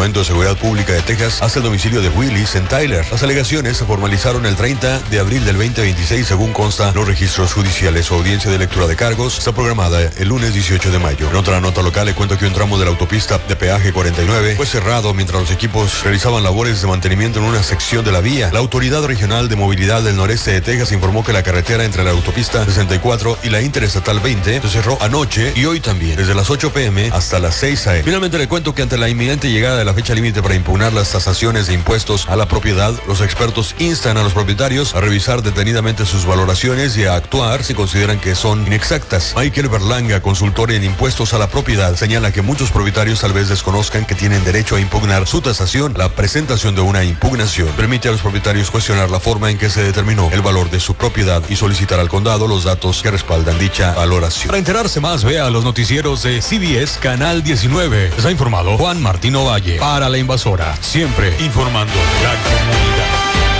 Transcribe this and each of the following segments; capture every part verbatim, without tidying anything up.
Departamento de Seguridad Pública de Texas hasta el domicilio de Willis en Tyler. Las alegaciones se formalizaron el treinta de abril del veinte veintiséis, según consta los registros judiciales. Su audiencia de lectura de cargos está programada el lunes dieciocho de mayo. En otra nota local, le cuento que un tramo de la autopista de peaje cuarenta y nueve fue cerrado mientras los equipos realizaban labores de mantenimiento en una sección de la vía. La Autoridad Regional de Movilidad del Noreste de Texas informó que la carretera entre la autopista sesenta y cuatro y la interestatal veinte se cerró anoche y hoy también, desde las ocho pe eme hasta las seis a eme. Finalmente le cuento que ante la inminente llegada de la fecha límite para impugnar las tasaciones de impuestos a la propiedad, los expertos instan a los propietarios a revisar detenidamente sus valoraciones y a actuar si consideran que son inexactas. Michael Berlanga, consultor en impuestos a la propiedad, señala que muchos propietarios tal vez desconozcan que tienen derecho a impugnar su tasación. La presentación de una impugnación permite a los propietarios cuestionar la forma en que se determinó el valor de su propiedad y solicitar al condado los datos que respaldan dicha valoración. Para enterarse más, vea los noticieros de C B S Canal diecinueve. Les ha informado Juan Martín Ovalle para La Invasora, siempre informando la comunidad.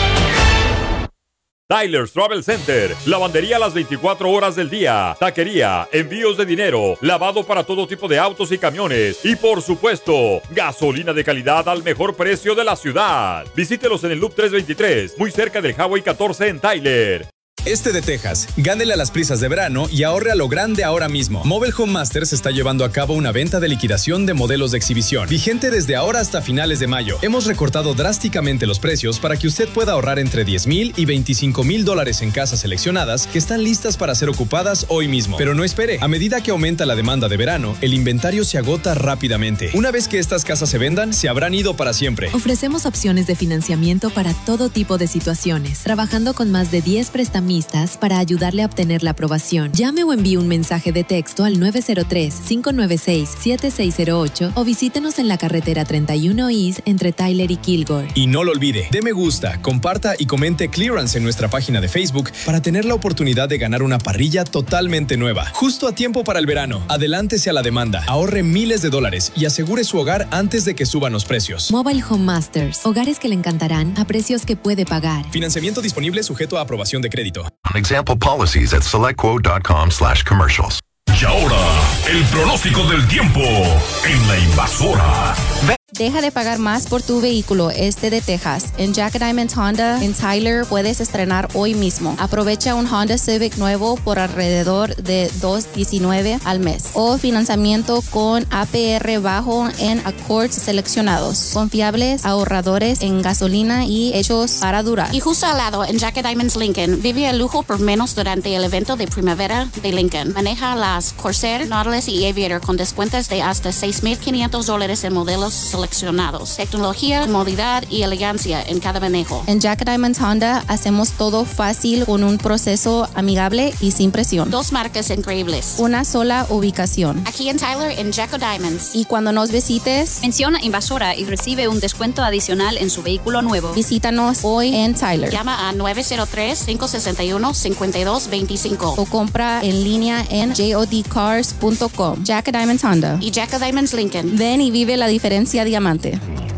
Tyler's Travel Center, lavandería a las veinticuatro horas del día, taquería, envíos de dinero, lavado para todo tipo de autos y camiones y por supuesto, gasolina de calidad al mejor precio de la ciudad. Visítelos en el Loop trescientos veintitrés, muy cerca del Highway catorce en Tyler. Este de Texas, gánele a las prisas de verano y ahorre a lo grande ahora mismo. Mobile Home Masters está llevando a cabo una venta de liquidación de modelos de exhibición, vigente desde ahora hasta finales de mayo. Hemos recortado drásticamente los precios para que usted pueda ahorrar entre diez mil y veinticinco mil dólares en casas seleccionadas que están listas para ser ocupadas hoy mismo. Pero no espere, a medida que aumenta la demanda de verano, el inventario se agota rápidamente. Una vez que estas casas se vendan, se habrán ido para siempre. Ofrecemos opciones de financiamiento para todo tipo de situaciones, trabajando con más de diez prestamistas para ayudarle a obtener la aprobación. Llame o envíe un mensaje de texto al nueve cero tres, cinco nueve seis, siete seis cero ocho o visítenos en la carretera treinta y uno East entre Tyler y Kilgore. Y no lo olvide, dé me gusta, comparta y comente Clearance en nuestra página de Facebook para tener la oportunidad de ganar una parrilla totalmente nueva. Justo a tiempo para el verano. Adelántese a la demanda, ahorre miles de dólares y asegure su hogar antes de que suban los precios. Mobile Home Masters, hogares que le encantarán a precios que puede pagar. Financiamiento disponible sujeto a aprobación de crédito. Example policies at selectquote.com slash commercials. Y ahora, el pronóstico del tiempo en La Invasora. Deja de pagar más por tu vehículo este de Texas. En Jack Diamond Honda en Tyler puedes estrenar hoy mismo. Aprovecha un Honda Civic nuevo por alrededor de dos diecinueve al mes. O financiamiento con A P R bajo en Accords seleccionados. Confiables, ahorradores en gasolina y hechos para durar. Y justo al lado, en Jack Diamonds Lincoln, vive el lujo por menos durante el evento de primavera de Lincoln. Maneja las Corsair, Nautilus y Aviator con descuentos de hasta seis mil quinientos dólares en modelos seleccionados. Tecnología, comodidad y elegancia en cada manejo. En Jack Diamond Honda hacemos todo fácil con un proceso amigable y sin presión. Dos marcas increíbles. Una sola ubicación. Aquí en Tyler, en Jacko Diamonds. Y cuando nos visites, menciona Invasora y recibe un descuento adicional en su vehículo nuevo. Visítanos hoy en Tyler. Llama a nueve cero tres, cinco seis uno, cinco dos dos cinco. O compra en línea en jod cars punto com. Jack Diamond Honda. Y Jacko Diamonds Lincoln. Ven y vive la diferencia diamante.